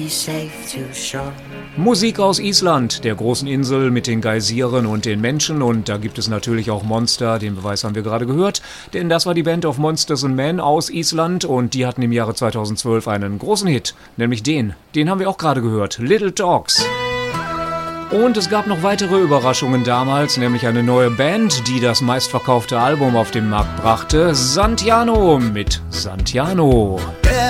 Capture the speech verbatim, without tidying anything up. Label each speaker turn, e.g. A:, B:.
A: Musik aus Island, der großen Insel mit den Geysiren und den Menschen, und da gibt es natürlich auch Monster, den Beweis haben wir gerade gehört, denn das war die Band of Monsters and Men aus Island und die hatten im Jahre zweitausendzwölf einen großen Hit, nämlich den, den haben wir auch gerade gehört, Little Talks. Und es gab noch weitere Überraschungen damals, nämlich eine neue Band, die das meistverkaufte Album auf den Markt brachte, Santiano mit Santiano.